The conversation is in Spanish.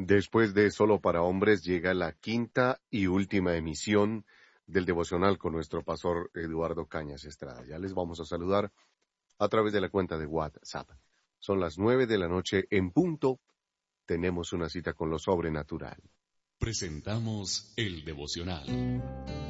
Después de Solo para Hombres llega la quinta y última emisión del devocional con nuestro pastor Eduardo Cañas Estrada. Ya les vamos a saludar a través de la cuenta de WhatsApp. Son las 9 de la noche en punto. Tenemos una cita con lo sobrenatural. Presentamos el devocional.